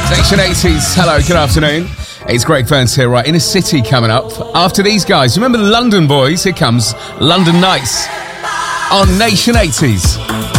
Nation 80s, hello, good afternoon. It's Greg Burns here, right, in a city coming up. After these guys, remember the London boys? Here comes London Nights on Nation 80s.